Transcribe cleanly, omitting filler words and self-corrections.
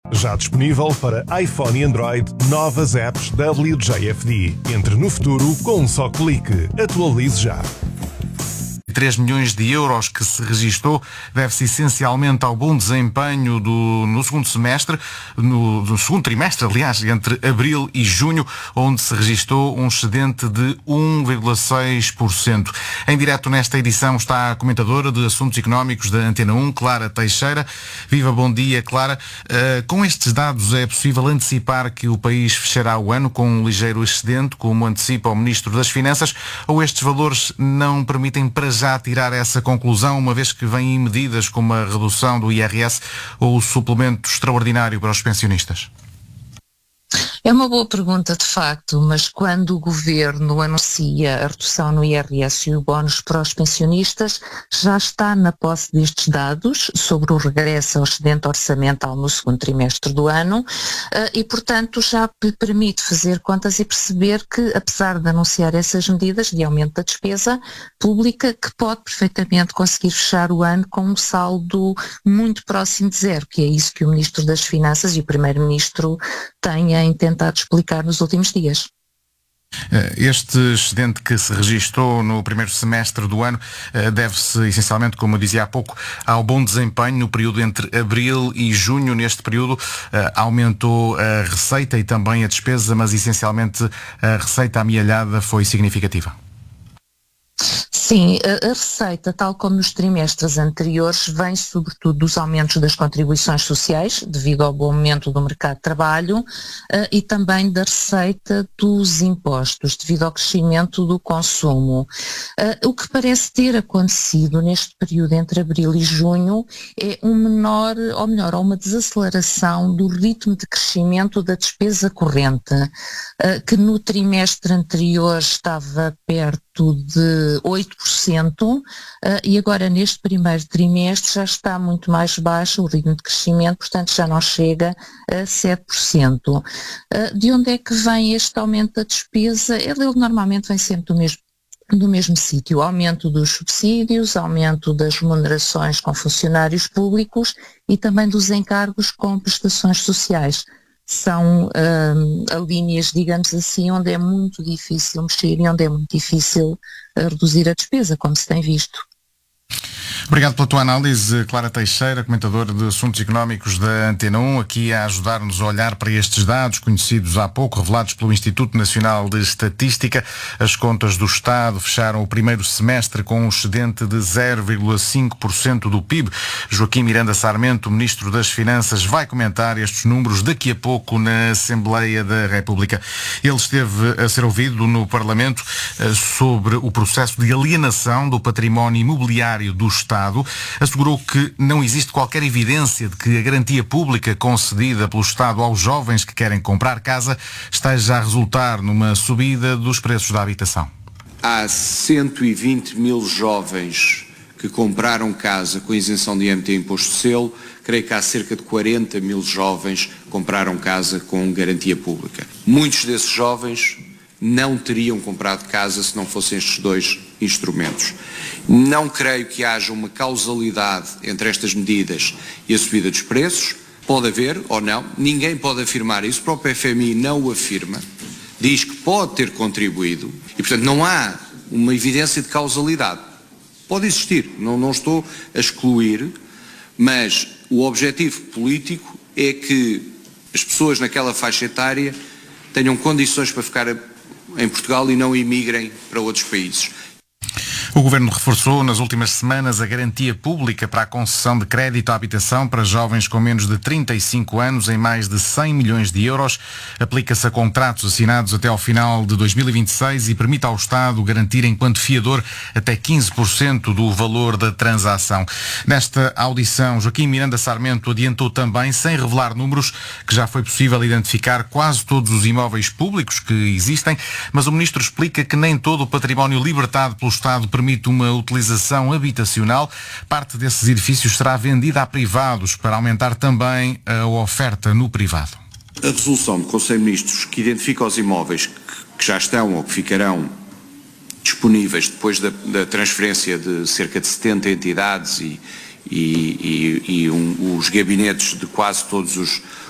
Já disponível para iPhone e Android, novas apps WJFD. Entre no futuro com um só clique. Atualize já. 3 milhões de euros que se registou deve-se essencialmente ao bom desempenho no segundo semestre, no segundo trimestre, aliás, entre abril e junho, onde se registou um excedente de 1,6%. Em direto nesta edição está a comentadora de Assuntos Económicos da Antena 1, Clara Teixeira. Viva, bom dia, Clara. Com estes dados é possível antecipar que o país fechará o ano com um ligeiro excedente, como antecipa o Ministro das Finanças, ou estes valores não permitem para já tirar essa conclusão, uma vez que vêm medidas como a redução do IRS ou o suplemento extraordinário para os pensionistas? É uma boa pergunta, de facto, mas quando o Governo anuncia a redução no IRS e o bónus para os pensionistas, já está na posse destes dados sobre o regresso ao excedente orçamental no segundo trimestre do ano e, portanto, já lhe permite fazer contas e perceber que, apesar de anunciar essas medidas de aumento da despesa pública, que pode perfeitamente conseguir fechar o ano com um saldo muito próximo de zero, que é isso que o Ministro das Finanças e o Primeiro-Ministro têm tentado explicar nos últimos dias. Este excedente que se registou no primeiro semestre do ano deve-se essencialmente, como eu dizia há pouco, ao bom desempenho no período entre abril e junho. Neste período aumentou a receita e também a despesa, mas essencialmente a receita amealhada foi significativa. Sim, a receita, tal como nos trimestres anteriores, vem sobretudo dos aumentos das contribuições sociais, devido ao bom momento do mercado de trabalho, e também da receita dos impostos, devido ao crescimento do consumo. O que parece ter acontecido neste período entre abril e junho é uma desaceleração do ritmo de crescimento da despesa corrente, que no trimestre anterior estava perto de 8%, e agora neste primeiro trimestre já está muito mais baixo o ritmo de crescimento, portanto já não chega a 7%. De onde é que vem este aumento da despesa? Ele normalmente vem sempre do mesmo sítio: aumento dos subsídios, aumento das remunerações com funcionários públicos e também dos encargos com prestações sociais. São linhas, digamos assim, onde é muito difícil mexer e onde é muito difícil reduzir a despesa, como se tem visto. Obrigado pela tua análise, Clara Teixeira, comentadora de Assuntos Económicos da Antena 1, aqui a ajudar-nos a olhar para estes dados conhecidos há pouco, revelados pelo Instituto Nacional de Estatística. As contas do Estado fecharam o primeiro semestre com um excedente de 0,5% do PIB. Joaquim Miranda Sarmento, Ministro das Finanças, vai comentar estes números daqui a pouco na Assembleia da República. Ele esteve a ser ouvido no Parlamento sobre o processo de alienação do património imobiliário do Estado. Assegurou que não existe qualquer evidência de que a garantia pública concedida pelo Estado aos jovens que querem comprar casa esteja a resultar numa subida dos preços da habitação. Há 120 mil jovens que compraram casa com isenção de IMT e imposto de selo. Creio que há cerca de 40 mil jovens que compraram casa com garantia pública. Muitos desses jovens não teriam comprado casa se não fossem estes dois instrumentos. Não creio que haja uma causalidade entre estas medidas e a subida dos preços. Pode haver ou não, ninguém pode afirmar isso, o próprio FMI não o afirma, diz que pode ter contribuído e, portanto, não há uma evidência de causalidade. Pode existir, não estou a excluir, mas o objetivo político é que as pessoas naquela faixa etária tenham condições para ficar em Portugal e não emigrem para outros países. O Governo reforçou nas últimas semanas a garantia pública para a concessão de crédito à habitação para jovens com menos de 35 anos em mais de 100 milhões de euros. Aplica-se a contratos assinados até ao final de 2026 e permite ao Estado garantir enquanto fiador até 15% do valor da transação. Nesta audição, Joaquim Miranda Sarmento adiantou também, sem revelar números, que já foi possível identificar quase todos os imóveis públicos que existem, mas o Ministro explica que nem todo o património libertado pelo Estado permite uma utilização habitacional. Parte desses edifícios será vendida a privados para aumentar também a oferta no privado. A resolução do Conselho de Ministros que identifica os imóveis que já estão ou que ficarão disponíveis depois da transferência de cerca de 70 entidades e os gabinetes de quase todos